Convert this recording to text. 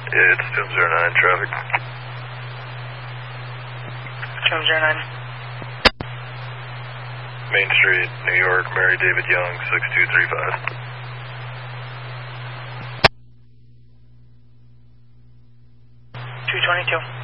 Yeah, it's 209 traffic. 209. Main Street, New York, Mary David Young, 6235. 222.